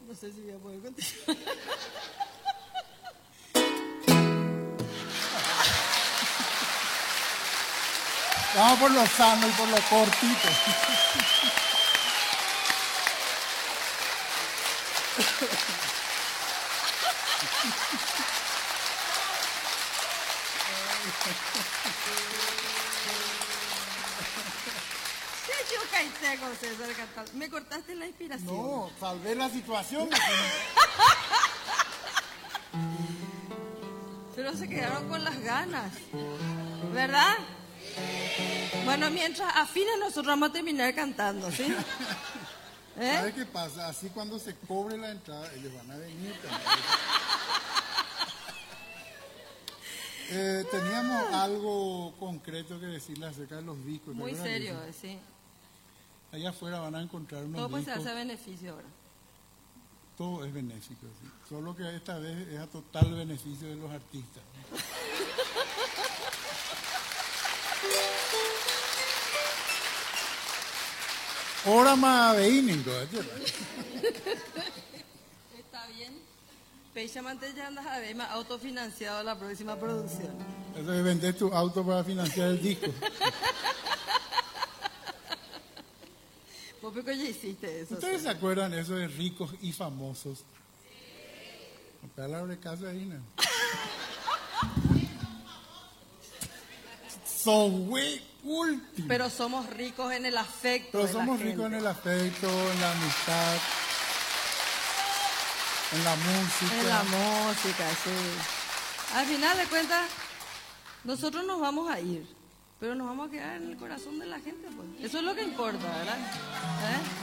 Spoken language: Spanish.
No sé si voy a poder continuar. Vamos por lo sano y por lo cortito. Yo caíste con César cantando. Me cortaste la inspiración. No, salvé la situación. Pero se quedaron con las ganas, ¿verdad? Bueno, mientras afinen nosotros vamos a terminar cantando, ¿sí? ¿Sabes qué pasa? Así cuando se cobre la entrada, ellos van a venir también. Teníamos algo concreto que decirles acerca de los discos. Muy serio, sí. Allá afuera van a encontrar unos todo pues discos. se hace beneficio ahora. Todo es benéfico, sí. Solo que esta vez es a total beneficio de los artistas. Ahora más veiningo, Está bien. Peichamante ya andas a ver más autofinanciado la próxima producción. Eso es vender tu auto para financiar el disco. ¿Vos ya hiciste eso? ¿Ustedes se acuerdan eso de ricos y famosos? Palabra de caso ahí, ¿no? Son güey últimos. Pero somos ricos en el afecto. Pero somos ricos en el afecto, en la amistad, en la música. En la música, sí. Al final de cuentas, nosotros nos vamos a ir, pero nos vamos a quedar en el corazón de la gente, pues. Eso es lo que importa, ¿verdad?